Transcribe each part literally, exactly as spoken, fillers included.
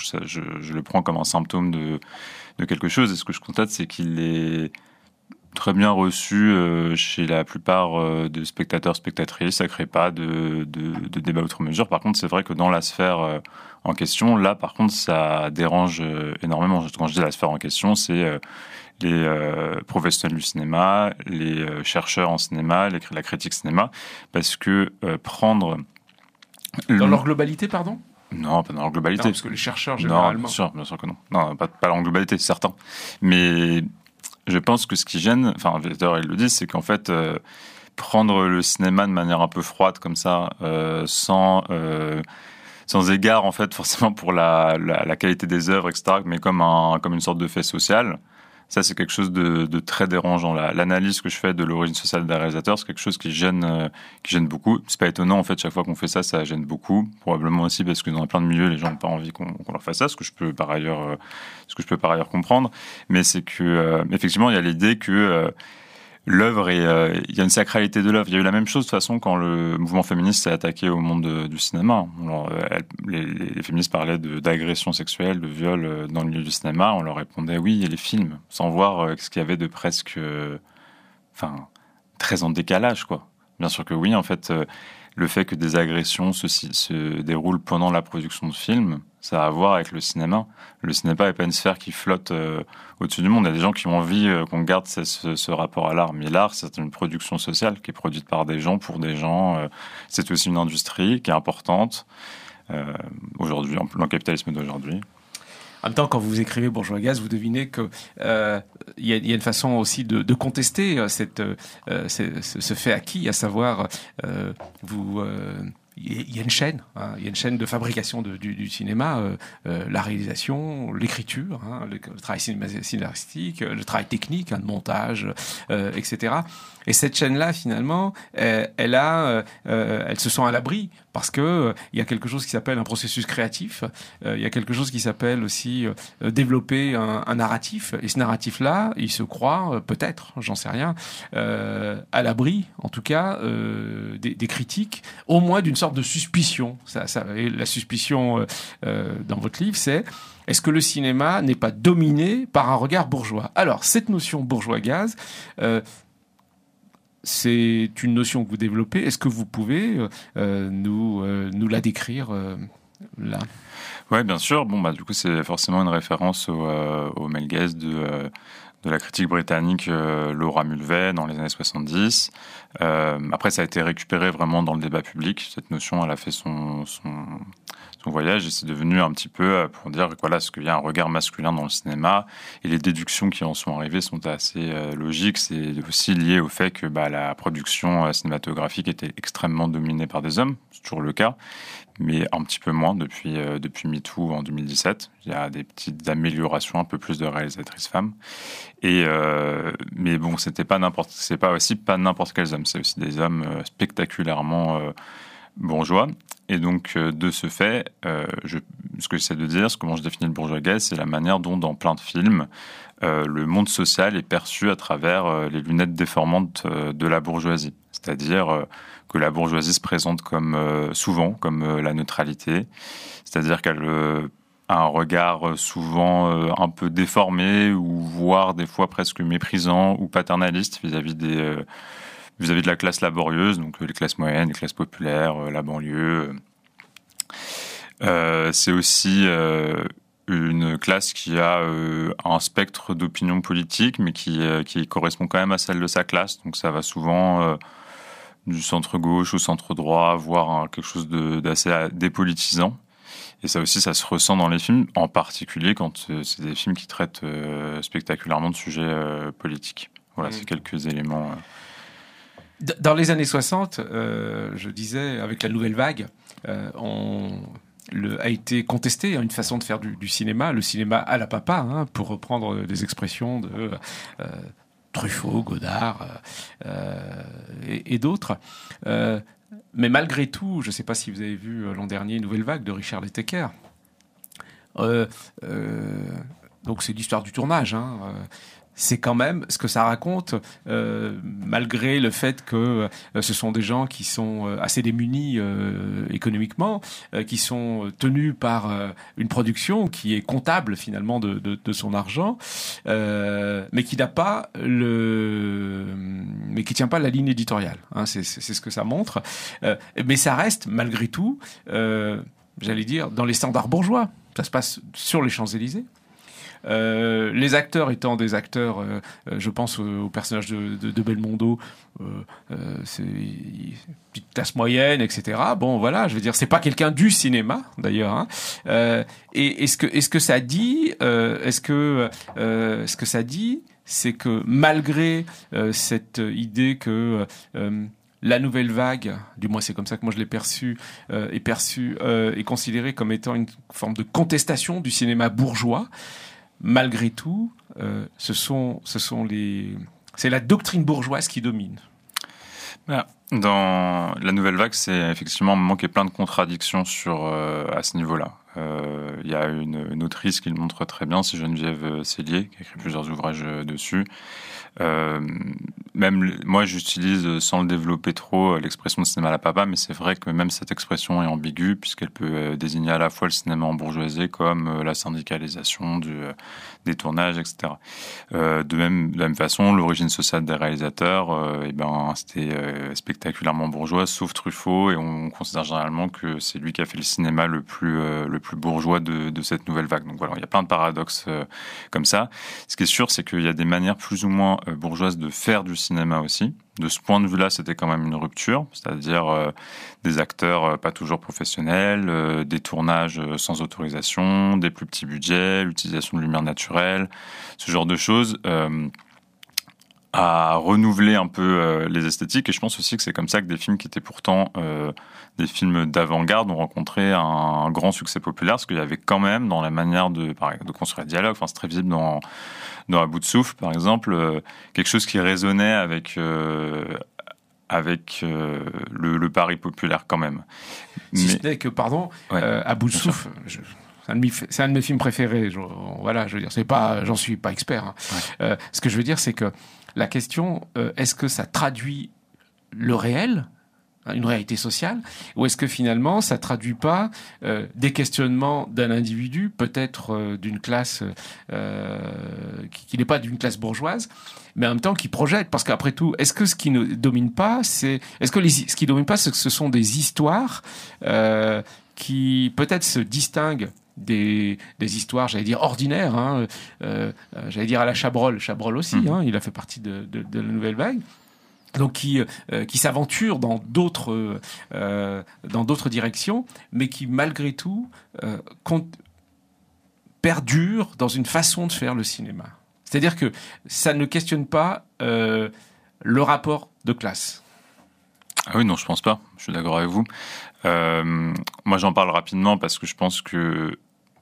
je, je, je le prends comme un symptôme de, de quelque chose. Et ce que je constate, c'est qu'il est très bien reçu euh, chez la plupart euh, des spectateurs, spectatrices. Ça crée pas de, de, de débat outre mesure. Par contre, c'est vrai que dans la sphère euh, en question, là, par contre, ça dérange euh, énormément. Quand je dis la sphère en question, c'est euh, les euh, professionnels du cinéma, les euh, chercheurs en cinéma, les, la critique cinéma, parce que euh, prendre... Dans leur globalité, pardord ? Non, pas dans leur globalité. Non, parce que les chercheurs, généralement... Non, bien sûr, bien sûr que non. Non, pas, pas dans leur globalité, c'est certain. Mais je pense que ce qui gêne, enfin, d'ailleurs, ils le disent, c'est qu'en fait, euh, prendre le cinéma de manière un peu froide, comme ça, euh, sans... Euh, sans égard, en fait, forcément pour la, la, la qualité des œuvres, et cetera, mais comme, un, comme une sorte de fait social... Ça, c'est quelque chose de, de très dérangeant. L'analyse que je fais de l'origine sociale des réalisateurs, c'est quelque chose qui gêne, euh, qui gêne beaucoup. C'est pas étonnant, en fait, chaque fois qu'on fait ça, ça gêne beaucoup. Probablement aussi parce que dans plein de milieux, les gens n'ont pas envie qu'on qu'on leur fasse ça, ce que je peux par ailleurs, euh, ce que je peux par ailleurs comprendre. Mais c'est que, euh, effectivement, il y a l'idée que euh, l'œuvre et euh, il y a une sacralité de l'œuvre. Il y a eu la même chose de toute façon quand le mouvement féministe s'est attaqué au monde de, du cinéma. Alors, elle, les, les féministes parlaient d'agression sexuelle, de viol euh, dans le milieu du cinéma. On leur répondait oui, il y a les films, sans voir euh, ce qu'il y avait de presque, euh, enfin, très en décalage, quoi. Bien sûr que oui, en fait, euh, le fait que des agressions se, se déroulent pendant la production de films, ça a à voir avec le cinéma. Le cinéma n'est pas une sphère qui flotte euh, au-dessus du monde. Il y a des gens qui ont envie euh, qu'on garde ce, ce, ce rapport à l'art. Mais l'art, c'est une production sociale qui est produite par des gens, pour des gens. Euh, c'est aussi une industrie qui est importante euh, aujourd'hui, dans le capitalisme d'aujourd'hui. En même temps, quand vous écrivez Bourgeois Gaz, vous devinez que euh, y, a, y a une façon aussi de, de contester cette, euh, ce, ce fait acquis, à savoir euh, vous... Euh, il y a une chaîne, hein, il y a une chaîne de fabrication de, du, du cinéma, euh, euh, la réalisation, l'écriture, hein, le, le travail scénaristique, le travail technique, hein, de montage, euh, et cetera. Et cette chaîne-là, finalement, elle, elle a, euh, elles se sont à l'abri parce que euh, il y a quelque chose qui s'appelle un processus créatif. Euh, il y a quelque chose qui s'appelle aussi euh, développer un, un narratif. Et ce narratif-là, il se croit euh, peut-être, j'en sais rien, euh, à l'abri, en tout cas, euh, des, des critiques, au moins d'une sorte de suspicion. Ça, ça, et la suspicion euh, euh, dans votre livre, c'est est-ce que le cinéma n'est pas dominé par un regard bourgeois ? Alors, cette notion bourgeois-gaz, euh, c'est une notion que vous développez. Est-ce que vous pouvez euh, nous, euh, nous la décrire euh, là ? Oui, bien sûr. Bon, bah, du coup, c'est forcément une référence au, euh, au male gaze de... Euh de la critique britannique euh, Laura Mulvey dans les années soixante-dix. Euh, après, ça a été récupéré vraiment dans le débat public. Cette notion, elle a fait son, son, son voyage et c'est devenu un petit peu pour dire voilà, ce qu'il y a un regard masculin dans le cinéma et les déductions qui en sont arrivées sont assez euh, logiques. C'est aussi lié au fait que bah, la production euh, cinématographique était extrêmement dominée par des hommes. C'est toujours le cas, mais un petit peu moins depuis, euh, depuis MeToo en deux mille dix-sept. Il y a des petites améliorations, un peu plus de réalisatrices femmes. Et euh, mais bon, c'était pas n'importe, c'est pas aussi pas n'importe quels hommes, c'est aussi des hommes euh, spectaculairement euh, bourgeois. Et donc euh, de ce fait, euh, je, ce que j'essaie de dire, ce comment je définis le bourgeois gay, c'est la manière dont dans plein de films, euh, le monde social est perçu à travers euh, les lunettes déformantes euh, de la bourgeoisie, c'est-à-dire euh, que la bourgeoisie se présente comme euh, souvent comme euh, la neutralité, c'est-à-dire qu'elle euh, un regard souvent euh, un peu déformé ou voire des fois presque méprisant ou paternaliste vis-à-vis des euh, vis-à-vis de la classe laborieuse, donc euh, les classes moyennes, les classes populaires, euh, la banlieue. Euh, c'est aussi euh, une classe qui a euh, un spectre d'opinion politique, mais qui euh, qui correspond quand même à celle de sa classe. Donc ça va souvent euh, du centre gauche au centre droit, voire hein, quelque chose de, d'assez dépolitisant. Et ça aussi, ça se ressent dans les films, en particulier quand euh, c'est des films qui traitent euh, spectaculairement de sujets euh, politiques. Voilà, mmh. C'est quelques éléments. Euh... Dans les années soixante, euh, je disais, avec la nouvelle vague, euh, on... Le, a été contesté une façon de faire du, du cinéma, le cinéma à la papa, hein, pour reprendre des expressions de euh, Truffaut, Godard euh, et, et d'autres. Euh, Mais malgré tout, je ne sais pas si vous avez vu l'an dernier Nouvelle Vague de Richard Letecker. Euh, euh, donc c'est l'histoire du tournage. Hein. c'est quand même ce que ça raconte, euh, malgré le fait que euh, ce sont des gens qui sont euh, assez démunis euh, économiquement, euh, qui sont tenus par euh, une production qui est comptable finalement de, de, de son argent, euh, mais qui n'a pas le, mais qui tient pas la ligne éditoriale. Hein, c'est, c'est, c'est ce que ça montre. Euh, mais ça reste malgré tout, euh, j'allais dire, dans les standards bourgeois. Ça se passe sur les Champs-Élysées. Euh, les acteurs étant des acteurs, euh, je pense au, au personnage de, de, de Belmondo, euh, euh, c'est une petite classe moyenne, et cetera. Bon, voilà, je veux dire, c'est pas quelqu'un du cinéma, d'ailleurs. Hein. Euh, et est-ce que, est-ce que ça dit, euh, est-ce que, euh, ce que ça dit, c'est que malgré euh, cette idée que euh, la nouvelle vague, du moins c'est comme ça que moi je l'ai perçue, euh, est perçue, euh, est considérée comme étant une forme de contestation du cinéma bourgeois. Malgré tout, euh, ce sont, ce sont les, c'est la doctrine bourgeoise qui domine. Dans la nouvelle vague, c'est effectivement un moment qui est plein de contradictions sur, euh, à ce niveau-là. Il euh, y a une, une autrice qui le montre très bien, c'est Geneviève Cellier, qui a écrit plusieurs ouvrages dessus. Euh, même moi, j'utilise sans le développer trop l'expression de cinéma à la papa, mais c'est vrai que même cette expression est ambiguë puisqu'elle peut désigner à la fois le cinéma embourgeoisé comme la syndicalisation du, des tournages, et cetera. Euh, de même, de la même façon, l'origine sociale des réalisateurs, euh, et ben, c'était euh, spectaculairement bourgeois, sauf Truffaut, et on considère généralement que c'est lui qui a fait le cinéma le plus euh, le plus bourgeois de, de cette nouvelle vague. Donc voilà, il y a plein de paradoxes euh, comme ça. Ce qui est sûr, c'est qu'il y a des manières plus ou moins euh, bourgeoises de faire du cinéma aussi. De ce point de vue-là, c'était quand même une rupture, c'est-à-dire euh, des acteurs euh, pas toujours professionnels, euh, des tournages euh, sans autorisation, des plus petits budgets, l'utilisation de lumière naturelle, ce genre de choses. Euh, à renouveler un peu euh, les esthétiques, et je pense aussi que c'est comme ça que des films qui étaient pourtant euh, des films d'avant-garde ont rencontré un, un grand succès populaire, parce qu'il y avait quand même dans la manière de, de construire le dialogue, enfin c'est très visible dans, dans À bout de souffle par exemple, euh, quelque chose qui résonnait avec euh, avec euh, le, le pari populaire quand même. Si Mais, ce n'est que, pardon, ouais, euh, À bout de souffle, je... C'est un, de mes, c'est un de mes films préférés. Je, voilà, je veux dire, c'est pas, j'en suis pas expert. Hein. Ouais. Euh, ce que je veux dire, c'est que la question, euh, est-ce que ça traduit le réel, une réalité sociale, ou est-ce que finalement ça traduit pas euh, des questionnements d'un individu, peut-être euh, d'une classe euh, qui, qui n'est pas d'une classe bourgeoise, mais en même temps qui projette, parce qu'après tout, est-ce que ce qui ne domine pas, c'est, est-ce que les, ce qui domine pas, c'est que ce sont des histoires euh, qui peut-être se distinguent Des, des histoires, j'allais dire ordinaires, hein, euh, euh, j'allais dire à la Chabrol, Chabrol aussi, mmh. hein, il a fait partie de, de, de la nouvelle vague. Donc qui euh, qui s'aventure dans d'autres euh, dans d'autres directions, mais qui malgré tout euh, compte, perdure dans une façon de faire le cinéma. C'est-à-dire que ça ne questionne pas euh, le rapport de classe. Ah oui, non, je pense pas. Je suis d'accord avec vous. Euh, moi, j'en parle rapidement parce que je pense que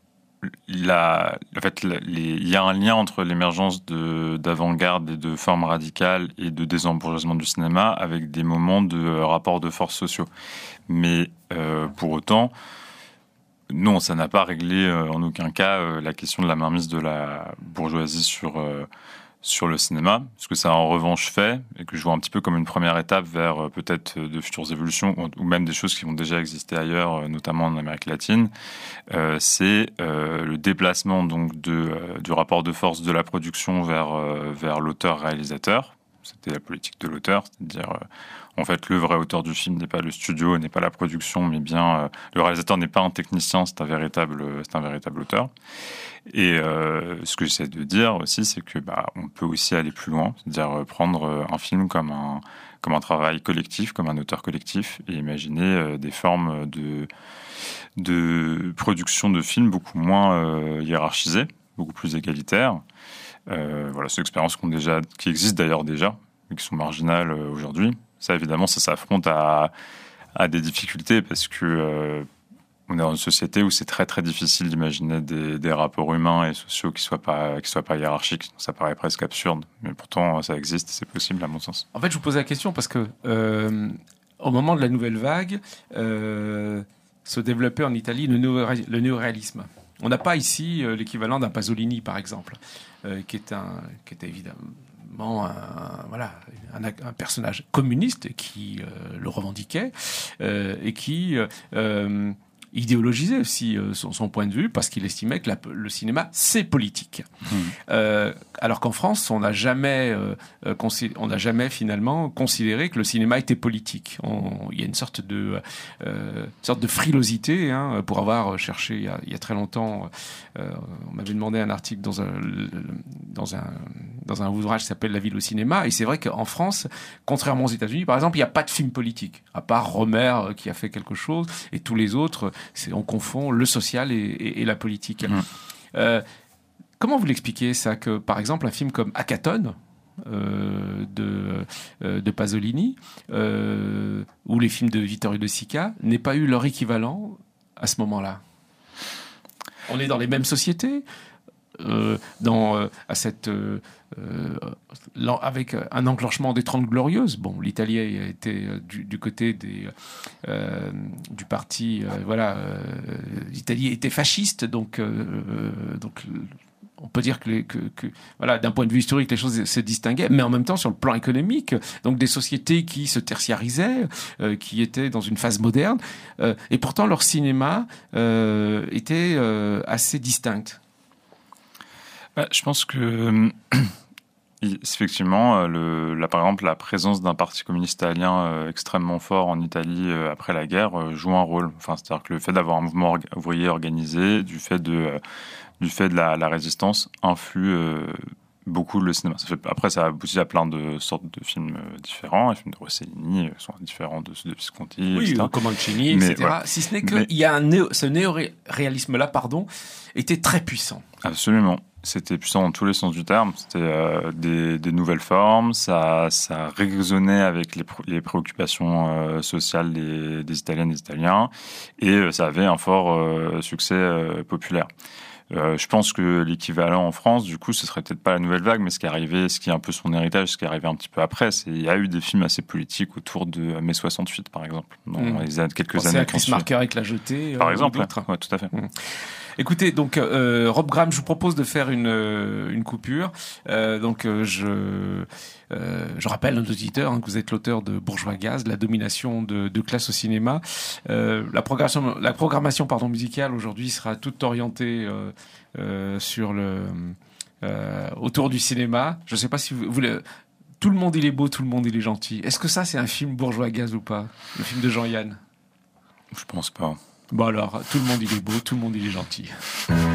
La, en fait, les, il y a un lien entre l'émergence de, d'avant-garde et de formes radicales et de désembourgeoisement du cinéma avec des moments de euh, rapports de force sociaux. Mais euh, pour autant, non, ça n'a pas réglé euh, en aucun cas euh, la question de la mainmise de la bourgeoisie sur euh, sur le cinéma. Ce que ça a en revanche fait, et que je vois un petit peu comme une première étape vers euh, peut-être de futures évolutions, ou, ou même des choses qui vont déjà exister ailleurs, euh, notamment en Amérique latine, euh, c'est euh, le déplacement donc de, euh, du rapport de force de la production vers, euh, vers l'auteur-réalisateur. C'était la politique de l'auteur, c'est-à-dire euh, en fait le vrai auteur du film n'est pas le studio, n'est pas la production, mais bien euh, le réalisateur n'est pas un technicien, c'est un véritable, c'est un véritable auteur. Et euh, ce que j'essaie de dire aussi, c'est que bah, on peut aussi aller plus loin, c'est-à-dire prendre un film comme un comme un travail collectif, comme un auteur collectif, et imaginer euh, des formes de de production de films beaucoup moins euh, hiérarchisées, beaucoup plus égalitaires. Euh, voilà, c'est une expérience qu'on déjà, qui existe d'ailleurs déjà, mais qui sont marginales euh, aujourd'hui. Ça, évidemment, ça s'affronte à à des difficultés parce que euh, on est dans une société où c'est très très difficile d'imaginer des, des rapports humains et sociaux qui soient pas qui soient pas hiérarchiques. Ça paraît presque absurde, mais pourtant ça existe, c'est possible à mon sens. En fait, je vous posais la question parce que euh, au moment de la nouvelle vague, euh, se développait en Italie le, néo- le néoréalisme. on n'a pas ici euh, l'équivalent d'un Pasolini, par exemple, euh, qui est un, qui était évidemment un, voilà, un, un personnage communiste qui euh, le revendiquait euh, et qui euh, idéologisait aussi euh, son, son point de vue parce qu'il estimait que la, le cinéma c'est politique. Mmh. Euh, alors qu'en France, on n'a jamais, euh, consi- on n'a jamais finalement considéré que le cinéma était politique. On, il y a une sorte de, euh, une sorte de frilosité hein, pour avoir cherché il y a, il y a très longtemps. Euh, on m'avait demandé un article dans un, dans un, dans un ouvrage qui s'appelle La ville au cinéma, et c'est vrai qu'en France, contrairement aux États-Unis, par exemple, il n'y a pas de film politique, à part Rohmer qui a fait quelque chose, et tous les autres, c'est, on confond le social et, et, et la politique. Mmh. Euh, Comment vous l'expliquez ça, que par exemple un film comme Hackathon euh, de, euh, de Pasolini euh, ou les films de Vittorio De Sica n'aient pas eu leur équivalent à ce moment-là? On est dans les mêmes sociétés, euh, dans, euh, à cette, euh, euh, avec un enclenchement des Trente Glorieuses. Bon, l'Italie a été du, du côté des, euh, du parti, euh, voilà, euh, l'Italie était fasciste, donc, euh, donc on peut dire que, les, que, que voilà, d'un point de vue historique, les choses se distinguaient, mais en même temps sur le plan économique, donc des sociétés qui se tertiarisaient, euh, qui étaient dans une phase moderne, euh, et pourtant leur cinéma euh, était euh, assez distinct. Bah, je pense que effectivement, le, là, par exemple, la présence d'un parti communiste italien euh, extrêmement fort en Italie euh, après la guerre euh, joue un rôle. Enfin, c'est-à-dire que le fait d'avoir un mouvement orga- ouvrier organisé, du fait de euh, du fait de la, la résistance, influe euh, beaucoup le cinéma. Ça fait, après, ça aboutit à plein de sortes de films euh, différents. Les films de Rossellini sont différents de ceux de Visconti, oui, et cetera. Comancini, mais, et cetera. Voilà. Si ce n'est qu'il y a un néo, ce néo-réalisme-là, pardon, était très puissant. Absolument. C'était puissant dans tous les sens du terme. C'était euh, des, des nouvelles formes. Ça, ça résonnait avec les, pré- les préoccupations euh, sociales des, des Italiennes et des Italiens. Et euh, ça avait un fort euh, succès euh, populaire. Euh, je pense que l'équivalent en France, du coup, ce serait peut-être pas la nouvelle vague, mais ce qui est arrivé, ce qui est un peu son héritage, ce qui est arrivé un petit peu après, c'est il y a eu des films assez politiques autour de mai soixante-huit, par exemple, dans mmh. les années, quelques Pensez années. à Chris Marker avec La Jetée. Par euh, exemple, ouais, ouais, tout à fait. Mmh. Écoutez, donc euh, Rob Graham, je vous propose de faire une euh, une coupure. Euh, donc euh, je euh, je rappelle à nos auditeurs hein, que vous êtes l'auteur de Bourgeois Gaz, la domination de, de classe au cinéma. Euh, la programmation la programmation pardon musicale aujourd'hui sera toute orientée euh, euh, sur le euh, autour du cinéma. Je ne sais pas si vous voulez. Tout le monde il est beau, tout le monde il est gentil. Est-ce que ça c'est un film Bourgeois Gaz ou pas? Le film de Jean-Yann? Je pense pas. Bon alors, tout le monde il est beau, tout le monde il est gentil.